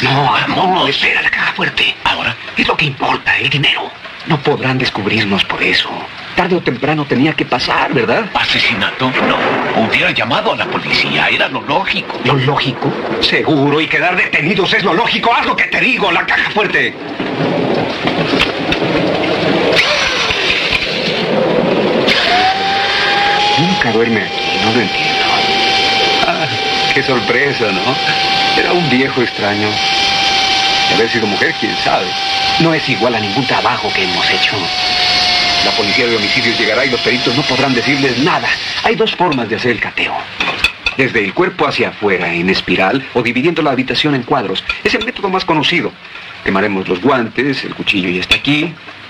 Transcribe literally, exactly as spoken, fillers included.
No, amor, espera la caja fuerte. ¿Ahora? Es lo que importa, el dinero. No podrán descubrirnos por eso. Tarde o temprano tenía que pasar, ¿verdad? ¿Asesinato? No. Hubiera llamado a la policía. Era lo lógico. ¿Lo lógico? Seguro, y quedar detenidos es lo lógico. Haz lo que te digo, la caja fuerte. Nunca duerme aquí, no lo entiendo. Ah, qué sorpresa, ¿no? Era un viejo extraño. De haber sido mujer, quién sabe. No es igual a ningún trabajo que hemos hecho. La policía de homicidios llegará y los peritos no podrán decirles nada. Hay dos formas de hacer el cateo. Desde el cuerpo hacia afuera, en espiral, o dividiendo la habitación en cuadros. Es el método más conocido. Quemaremos los guantes, el cuchillo ya está aquí.